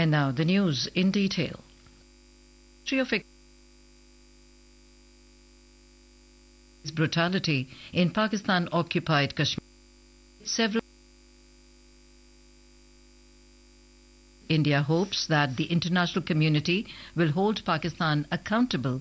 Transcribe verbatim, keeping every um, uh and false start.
And now the news in detail. History of brutality in Pakistan-occupied Kashmir. Several India hopes that the international community will hold Pakistan accountable